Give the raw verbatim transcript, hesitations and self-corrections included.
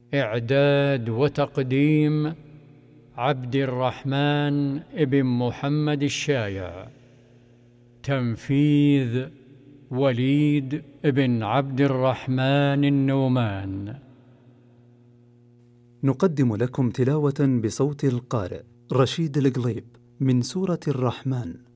إعداد وتقديم عبد الرحمن ابن محمد الشايع. تنفيذ وليد ابن عبد الرحمن النومان. نقدم لكم تلاوة بصوت القارئ رشيد القليب من سورة الرحمن.